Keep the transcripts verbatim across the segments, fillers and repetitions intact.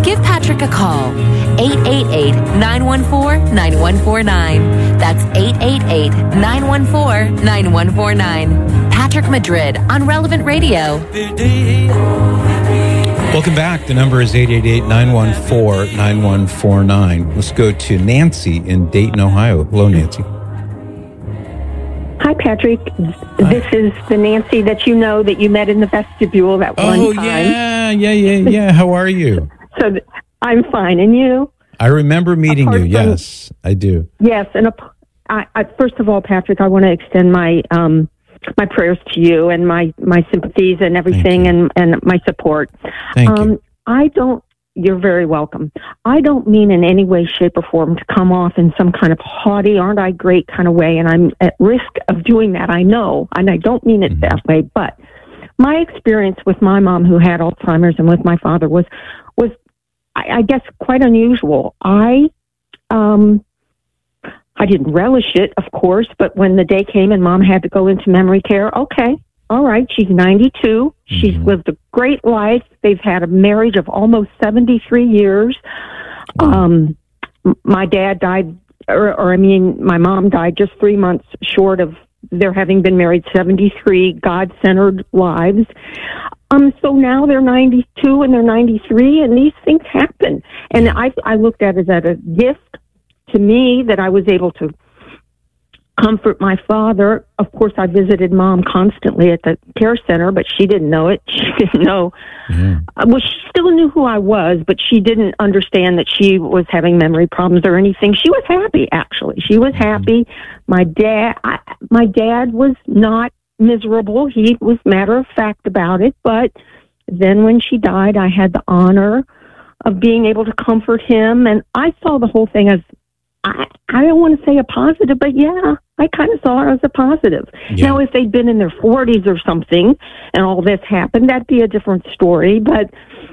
give Patrick a call. eight eight eight, nine one four, nine one four nine. That's eight eight eight, nine one four, nine one four nine. Patrick Madrid on Relevant Radio. Welcome back. The number is eight eight eight, nine one four, nine one four nine. Let's go to Nancy in Dayton, Ohio. Hello, Nancy. Hi, Patrick. Hi. This is the Nancy that you know that you met in the vestibule that one oh, time. Oh, yeah, yeah, yeah, yeah. How are you? So th- I'm fine. And you? I remember meeting Apart you. From, yes, I do. Yes. And a, I, I, first of all, Patrick, I want to extend my um, my prayers to you and my, my sympathies and everything and, and my support. Thank um, you. I don't, you're very welcome. I don't mean in any way, shape, or form to come off in some kind of haughty, aren't I great kind of way, and I'm at risk of doing that, I know, and I don't mean it mm-hmm. that way, but my experience with my mom who had Alzheimer's and with my father was, was I, I guess, quite unusual. I, um, I didn't relish it, of course, but when the day came and Mom had to go into memory care, okay, all right, she's ninety-two. Mm-hmm. She's lived a great life. They've had a marriage of almost seventy-three years. Um, my dad died, or, or I mean, my mom died just three months short of their having been married seventy-three God-centered lives. Um, so now they're ninety-two and they're ninety-three, and these things happen. And I, I looked at it as a gift to me that I was able to comfort my father. Of course, I visited Mom constantly at the care center, but she didn't know it. She didn't know. Mm. Well, she still knew who I was, but she didn't understand that she was having memory problems or anything. She was happy, actually. She was happy. My dad, I, my dad was not miserable. He was matter of fact about it. But then when she died, I had the honor of being able to comfort him, and I saw the whole thing as, I, I don't want to say a positive, but yeah, I kind of saw it as a positive. Yeah. Now, if they'd been in their forties or something and all this happened, that'd be a different story. But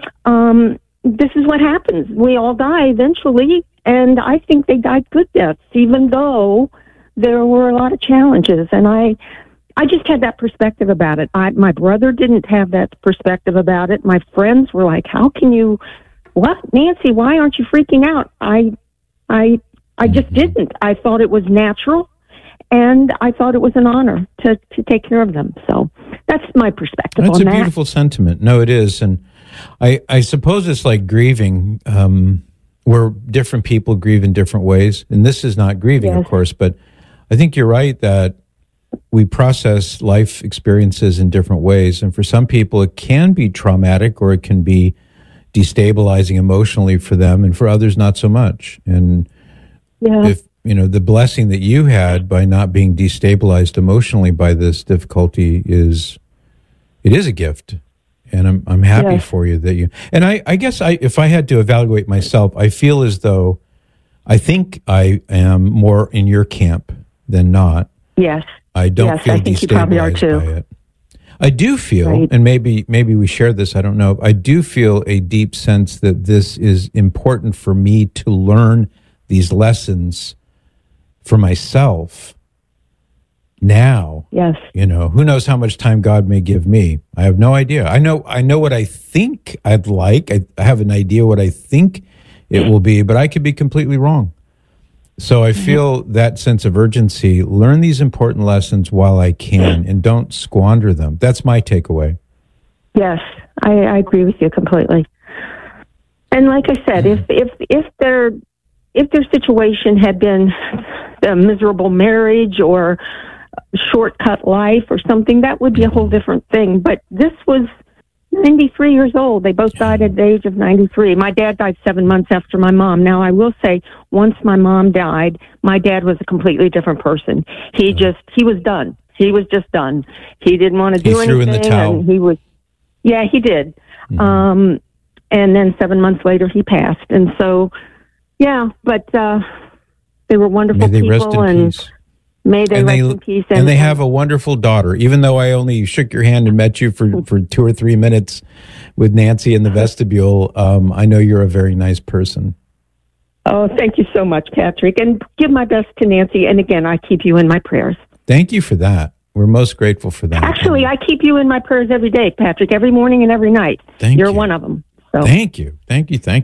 um, this is what happens. We all die eventually, and I think they died good deaths, even though there were a lot of challenges. And I I just had that perspective about it. I, my brother didn't have that perspective about it. My friends were like, how can you, what, Nancy, why aren't you freaking out? I I I just didn't. I thought it was natural, and I thought it was an honor to, to take care of them. So that's my perspective that's on that. That's a beautiful sentiment. No, it is. And I, I suppose it's like grieving, um, where different people grieve in different ways. And this is not grieving, yes. of course, but I think you're right that we process life experiences in different ways. And for some people, it can be traumatic or it can be destabilizing emotionally for them, and for others, not so much. And Yeah. if, you know, the blessing that you had by not being destabilized emotionally by this difficulty is, it is a gift. And I'm I'm happy yes. for you that you, and I, I guess I, if I had to evaluate myself, I feel as though, I think I am more in your camp than not. Yes. I don't yes, feel I think destabilized you probably are too. by it. I do feel, right. and maybe maybe we share this, I don't know, I do feel a deep sense that this is important for me to learn these lessons for myself now. Yes. You know, who knows how much time God may give me. I have no idea. I know I know what I think I'd like. I, I have an idea what I think it will be, but I could be completely wrong. So I feel mm-hmm. that sense of urgency. Learn these important lessons while I can, and don't squander them. That's my takeaway. Yes, I, I agree with you completely. And like I said, mm-hmm. if if if they're If their situation had been a miserable marriage or a shortcut life or something, that would be a whole different thing. But this was ninety-three years old. They both died at the age of ninety-three. My dad died seven months after my mom. Now, I will say, once my mom died, my dad was a completely different person. He just, he was done. He was just done. He didn't want to do he threw anything. In the towel. And he was, yeah, he did. Mm-hmm. Um, and then seven months later, he passed. And so, yeah, but uh, they were wonderful may they people, rest in and peace. may they and rest they, in peace. And, and they have a wonderful daughter. Even though I only shook your hand and met you for, for two or three minutes with Nancy in the vestibule, um, I know you're a very nice person. Oh, thank you so much, Patrick. And give my best to Nancy. And again, I keep you in my prayers. Thank you for that. We're most grateful for that. Actually, I keep you in my prayers every day, Patrick, every morning and every night. Thank you're you. one of them. So. Thank you. Thank you. Thank you.